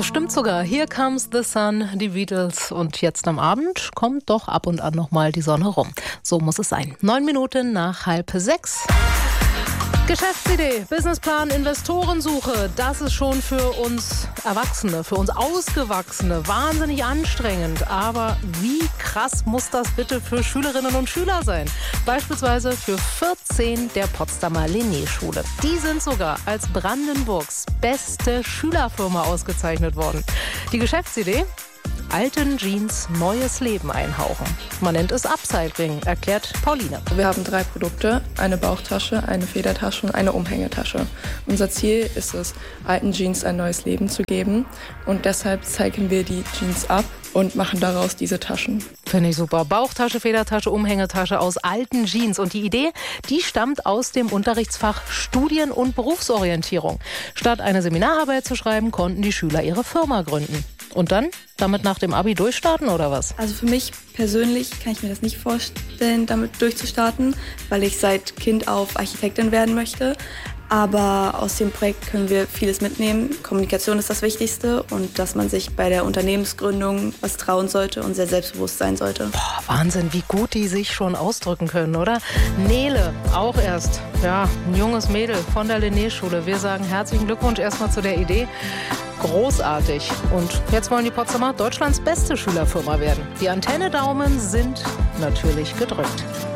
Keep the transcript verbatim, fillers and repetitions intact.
Das stimmt sogar. Here Comes the Sun, die Beatles. Und jetzt am Abend kommt doch ab und an nochmal die Sonne rum. So muss es sein. Neun Minuten nach halb sechs. Geschäftsidee, Businessplan, Investorensuche, das ist schon für uns Erwachsene, für uns Ausgewachsene wahnsinnig anstrengend. Aber wie krass muss das bitte für Schülerinnen und Schüler sein? Beispielsweise für vierzehn der Potsdamer Linné-Schule. Die sind sogar als Brandenburgs beste Schülerfirma ausgezeichnet worden. Die Geschäftsidee? Alten Jeans neues Leben einhauchen. Man nennt es Upcycling, erklärt Pauline. Wir haben drei Produkte, eine Bauchtasche, eine Federtasche und eine Umhängetasche. Unser Ziel ist es, alten Jeans ein neues Leben zu geben und deshalb zeichnen wir die Jeans ab und machen daraus diese Taschen. Finde ich super. Bauchtasche, Federtasche, Umhängetasche aus alten Jeans. Und die Idee, die stammt aus dem Unterrichtsfach Studien- und Berufsorientierung. Statt eine Seminararbeit zu schreiben, konnten die Schüler ihre Firma gründen. Und dann damit nach dem Abi durchstarten oder was? Also für mich persönlich kann ich mir das nicht vorstellen, damit durchzustarten, weil ich seit Kind auf Architektin werden möchte. Aber aus dem Projekt können wir vieles mitnehmen. Kommunikation ist das Wichtigste und dass man sich bei der Unternehmensgründung was trauen sollte und sehr selbstbewusst sein sollte. Boah, Wahnsinn, wie gut die sich schon ausdrücken können, oder? Nele, auch erst, ja, ein junges Mädel von der Linné-Schule. Wir sagen herzlichen Glückwunsch erstmal zu der Idee. Großartig. Und jetzt wollen die Potsdamer Deutschlands beste Schülerfirma werden. Die Antenne-Daumen sind natürlich gedrückt.